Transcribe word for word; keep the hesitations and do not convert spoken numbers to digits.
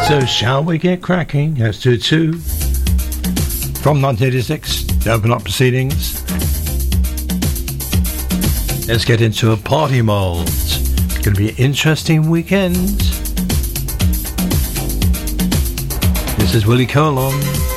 So shall we get cracking? Let's do two. From nineteen eighty-six, to open up proceedings. Let's get into a party mode. It's going to be an interesting weekend. This is Willie Colon.